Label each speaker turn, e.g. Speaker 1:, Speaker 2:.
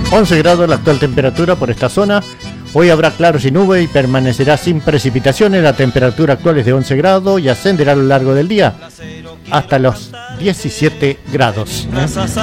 Speaker 1: 11 grados la actual temperatura por esta zona. Hoy habrá claros y nube y permanecerá sin precipitaciones. La temperatura actual es de 11 grados y ascenderá a lo largo del día hasta los 17 grados.